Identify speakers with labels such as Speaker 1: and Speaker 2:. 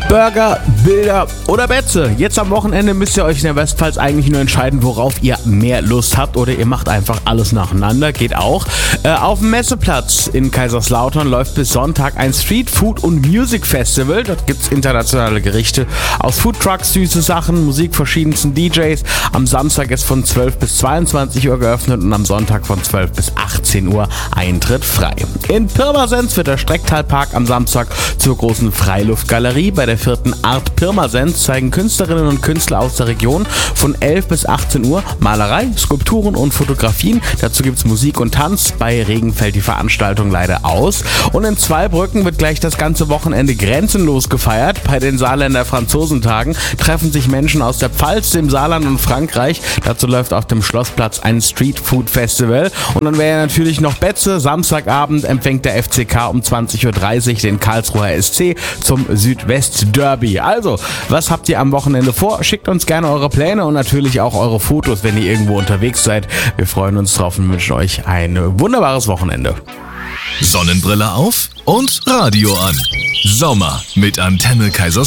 Speaker 1: Burger, Bilder oder Betze. Jetzt am Wochenende müsst ihr euch in der Westpfalz eigentlich nur entscheiden, worauf ihr mehr Lust habt, oder ihr macht einfach alles nacheinander, geht auch. Auf dem Messeplatz in Kaiserslautern läuft bis Sonntag ein Street Food und Music Festival. Dort gibt's internationale Gerichte aus Foodtrucks, süße Sachen, Musik verschiedensten DJs. Am Samstag ist von 12 bis 22 Uhr geöffnet und am Sonntag von 12 bis 18 Uhr Eintritt frei. In Pirmasens wird der Strecktalpark am Samstag zur großen Freiluftgalerie. Bei der 4. Art Pirmasens zeigen Künstlerinnen und Künstler aus der Region von 11 bis 18 Uhr Malerei, Skulpturen und Fotografien. Dazu gibt's Musik und Tanz. Bei Regen fällt die Veranstaltung leider aus. Und in Zweibrücken wird gleich das ganze Wochenende grenzenlos gefeiert. Bei den Saarländer Franzosentagen treffen sich Menschen aus der Pfalz, dem Saarland und Frankreich. Dazu läuft auf dem Schlossplatz ein Street Food Festival. Und dann wäre natürlich noch Betze. Samstagabend empfängt der FCK um 20.30 Uhr den Karlsruher SC zum Südwest-Derby. Also, was habt ihr am Wochenende vor? Schickt uns gerne eure Pläne und natürlich auch eure Fotos, wenn ihr irgendwo unterwegs seid. Wir freuen uns drauf und wünschen euch ein wunderbares Wochenende.
Speaker 2: Sonnenbrille auf und Radio an. Sommer mit Antenne Kaiserslautern.